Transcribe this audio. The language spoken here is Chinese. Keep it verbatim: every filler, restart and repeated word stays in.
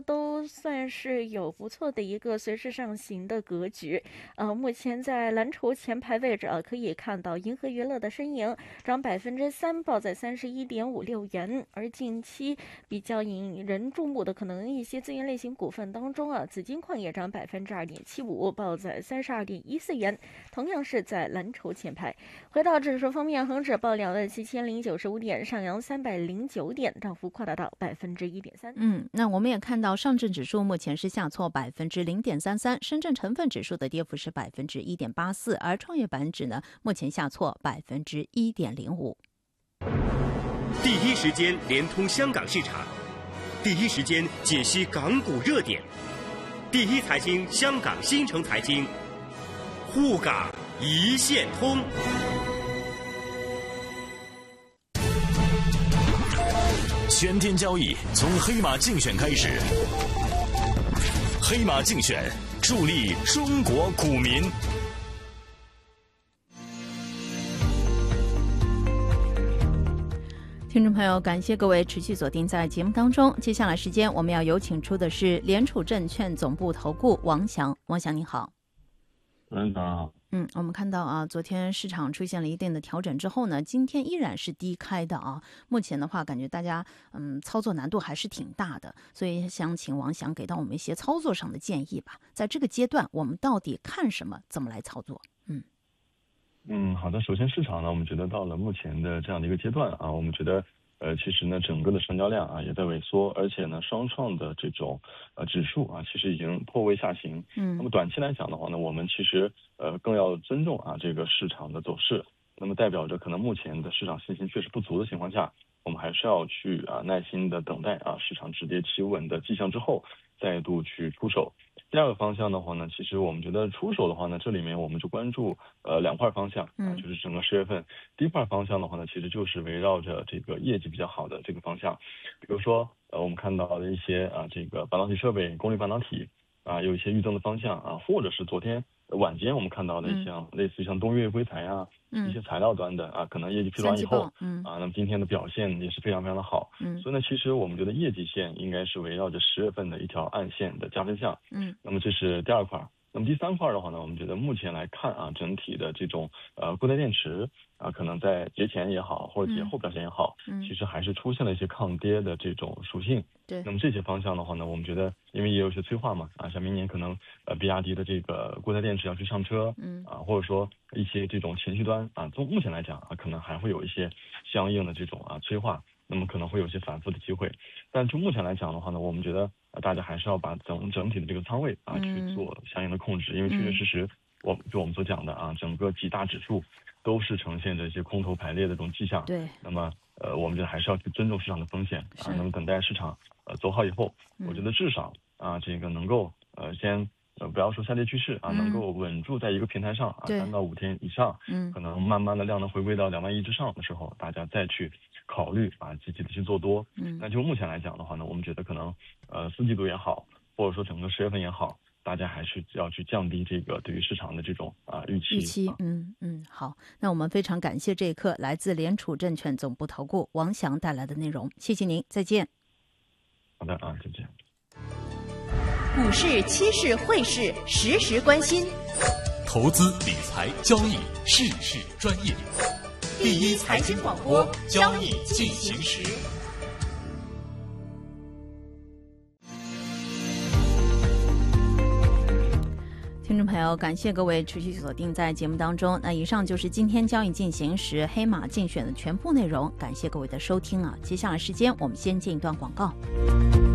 都算是有不错的一个随势上行的格局。呃，目前在蓝筹前排位置啊，可以看到银河娱乐的身影，涨百分之三，报在三十一点五六元。而近期比较引人注目的，可能一些资源类型股份当中啊，紫金矿也涨百分之二点七五，报在三十二点一四元，同样是在蓝筹前排。回到指数方面，恒指报两万七千零九十五点，上扬三百零九点，涨幅扩大到百分之一点三。 嗯，那我们也看到上证指数目前是下挫百分之零点三三，深圳成分指数的跌幅是百分之一点八四，而创业板指呢目前下挫百分之一点零五。 第一时间连通香港市场，第一时间解析港股热点，第一财经香港新城财经，沪港一线通。 全天交易从黑马竞选开始，黑马竞选助力中国股民。 听众朋友，感谢各位持续锁定在节目当中。接下来时间我们要有请出的是联储证券总部投顾王翔。王翔你好。 嗯，大家好。 嗯，我们看到啊，昨天市场出现了一定的调整之后呢，今天依然是低开的啊。目前的话，感觉大家嗯操作难度还是挺大的，所以想请王翔给到我们一些操作上的建议吧。在这个阶段，我们到底看什么，怎么来操作？嗯嗯，好的。首先，市场呢，我们觉得到了目前的这样的一个阶段啊，我们觉得。呃，其实呢，整个的成交量啊也在萎缩，而且呢，双创的这种呃指数啊，其实已经破位下行。嗯，那么短期来讲的话呢，我们其实呃更要尊重啊这个市场的走势。那么代表着可能目前的市场信心确实不足的情况下，我们还是要去啊耐心的等待啊市场止跌企稳的迹象之后，再度去出手。第二个方向的话呢，其实我们觉得出手的话呢，这里面我们就关注呃两块方向啊，就是整个十月份。第一块方向的话呢，其实就是围绕着这个业绩比较好的这个方向，比如说呃我们看到的一些啊这个半导体设备、功率半导体啊有一些预增的方向啊，或者是昨天晚间我们看到的一些、嗯、类似于像东岳硅材啊、嗯、一些材料端的啊，可能业绩披露完以后，嗯啊，那么今天的表现也是非常非常的好，嗯，所以呢，其实我们觉得业绩线应该是围绕着十月份的一条暗线的加分项，嗯，那么这是第二块。那么第三块的话呢，我们觉得目前来看啊，整体的这种呃固态电池啊，可能在节前也好，或者节后表现也好，嗯，其实还是出现了一些抗跌的这种属性。对，那么这些方向的话呢，我们觉得因为也有一些催化嘛，啊，像明年可能呃比亚迪的这个固态电池要去上车，嗯，啊，或者说一些这种情绪端啊，从目前来讲啊，可能还会有一些相应的这种啊催化。那么可能会有些反复的机会，但就目前来讲的话呢，我们觉得呃大家还是要把整整体的这个仓位啊、嗯、去做相应的控制，因为确确实实，我就我们所讲的啊，整个几大指数都是呈现着一些空头排列的这种迹象。对，那么呃，我们觉得还是要去尊重市场的风险啊，那么等待市场呃走好以后，嗯、我觉得至少啊这个能够呃先。呃，不要说下跌趋势啊，嗯、能够稳住在一个平台上啊，三到五天以上，嗯，可能慢慢的量能回归到两万亿之上的时候，大家再去考虑啊，积极的去做多。嗯，那就目前来讲的话呢，我们觉得可能呃四季度也好，或者说整个十月份也好，大家还是要去降低这个对于市场的这种啊预期。预期， 嗯嗯，好，那我们非常感谢这一刻来自联储证券总部投顾王翔带来的内容，谢谢您，再见。 好的啊，再见。 股市、期市、汇市，时时关心。 投资理财交易，事事专业。第一财经广播，交易进行时。 听众朋友，感谢各位持续锁定在节目当中。那以上就是今天交易进行时黑马竞选的全部内容，感谢各位的收听啊。接下来时间，我们先进一段广告。